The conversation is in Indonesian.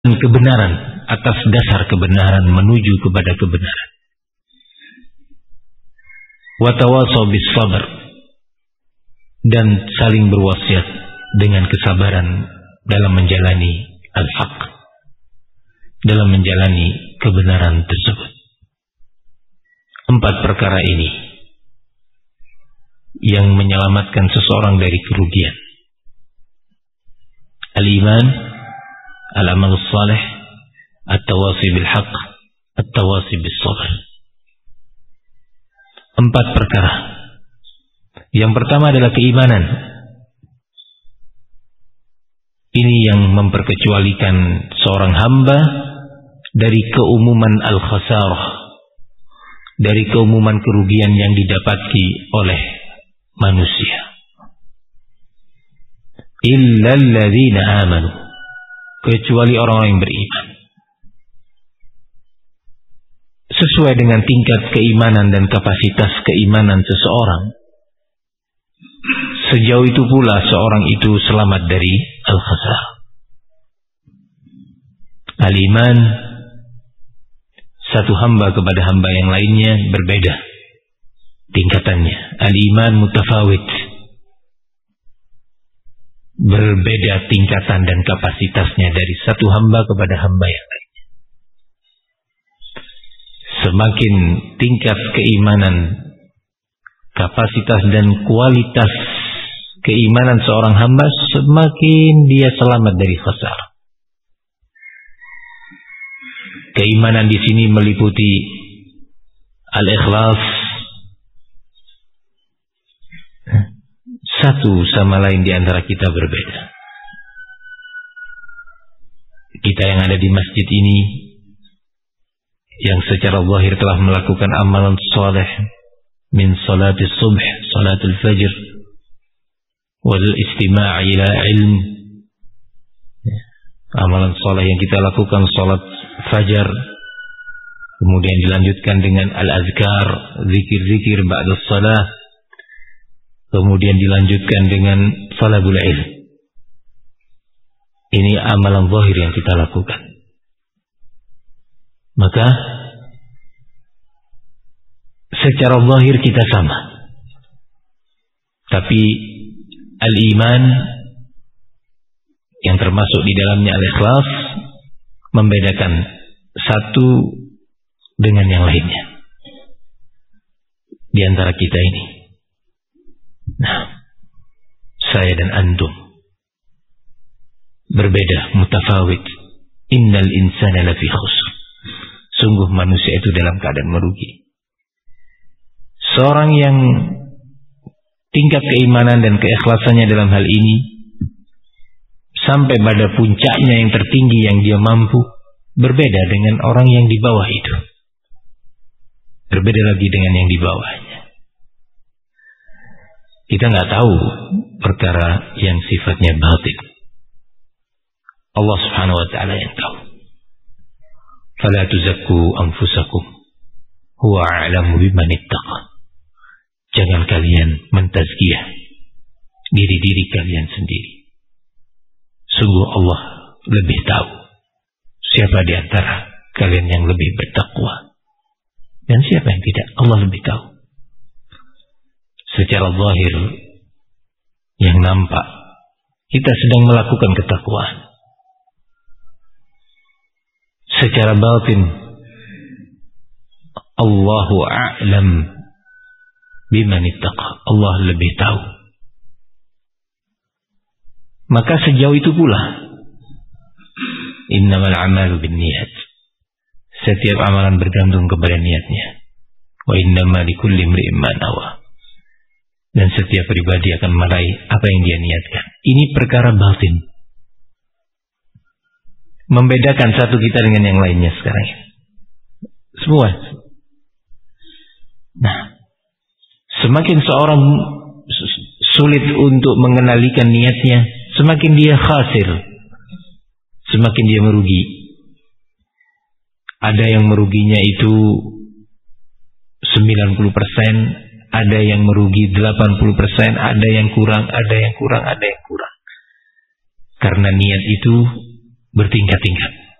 kebenaran, atas dasar kebenaran menuju kepada kebenaran. Wa tawasaw bis sabr, dan saling berwasiat dengan kesabaran dalam menjalani al-haq, dalam menjalani kebenaran tersebut. 4 perkara ini yang menyelamatkan seseorang dari kerugian. Al-iman, al-amal salih, at-tawasi bil haqq, at-tawasi bis sabr. 4 perkara. Yang pertama adalah keimanan. Ini yang memperkecualikan seorang hamba dari keumuman al-khasarah, dari keumuman kerugian yang didapati oleh manusia. Illal ladzina amanu, kecuali orang-orang yang beriman. Sesuai dengan tingkat keimanan dan kapasitas keimanan seseorang, sejauh itu pula seorang itu selamat dari al-khasar. Al-iman, satu hamba kepada hamba yang lainnya berbeda tingkatannya. Al-iman mutafawit, berbeda tingkatan dan kapasitasnya dari satu hamba kepada hamba yang lainnya. Semakin tingkat keimanan, kapasitas dan kualitas keimanan seorang hamba, semakin dia selamat dari khasar. Keimanan di sini meliputi al-ikhlas, satu sama lain di antara kita berbeda. Kita yang ada di masjid ini, yang secara zahir telah melakukan amalan saleh min salati subh, salatul fajr, wal istima' ila ilm. Amalan saleh yang kita lakukan, salat fajar, kemudian dilanjutkan dengan al-azkar, zikir-zikir ba'da salah, kemudian dilanjutkan dengan talabul ilm. Ini amalan zahir yang kita lakukan. Maka secara zahir kita sama, tapi al-iman yang termasuk di dalamnya al-ikhlas membedakan satu dengan yang lainnya di antara kita ini. Nah, saya dan antum berbeda, mutafawit. Innal insana lafi khusr. Sungguh manusia itu dalam keadaan merugi. Seorang yang tingkat keimanan dan keikhlasannya dalam hal ini sampai pada puncaknya yang tertinggi yang dia mampu, berbeda dengan orang yang di bawah itu. Berbeda lagi dengan yang di bawahnya. Kita nggak tahu perkara yang sifatnya batin. Allah Subhanahu wa taala yang tahu. Fala tuzakku anfusakum, huwa a'lamu biman ittaqa. Jangan kalian mentazkiyah diri-diri kalian sendiri. Sungguh Allah lebih tahu siapa di antara kalian yang lebih bertakwa dan siapa yang tidak. Allah lebih tahu. Secara zahir yang nampak kita sedang melakukan ketakwaan. Secara batin Allahu a'lam biman ittaqa. Allah lebih tahu. Maka sejauh itu pula innamal a'malu binniyat. Setiap amalan bergantung kepada niatnya. Wa innama likulli imri'in ma nawa. Dan setiap pribadi akan meraih apa yang dia niatkan. Ini perkara batin. Membedakan satu kita dengan yang lainnya sekarang ini. Semua. Nah, semakin seorang sulit untuk mengenalikan niatnya, semakin dia khasir, semakin dia merugi. Ada yang meruginya itu 90%, ada yang merugi 80%, ada yang kurang, ada yang kurang, ada yang kurang. Karena niat itu bertingkat-tingkat.